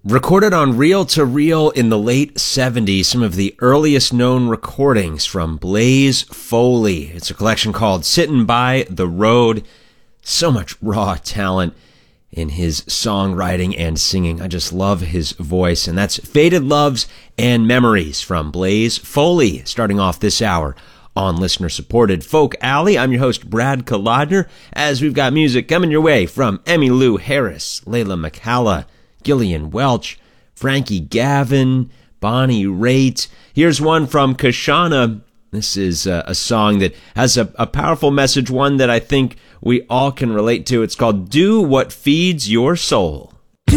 Recorded on reel to reel in the late 70s, some of the earliest known recordings from Blaze Foley. It's a collection called Sittin' by the Road. So much raw talent in his songwriting and singing. I just love his voice. And that's Faded Loves and Memories from Blaze Foley, starting off this hour on listener-supported Folk Alley. I'm your host, Brad Kolodner, as we've got music coming your way from Emmylou Harris, Layla McCalla, Gillian Welch, Frankie Gavin, Bonnie Raitt. Here's one from Kashana. This is a song that has a powerful message, one that I think we all can relate to. It's called Do What Feeds Your Soul.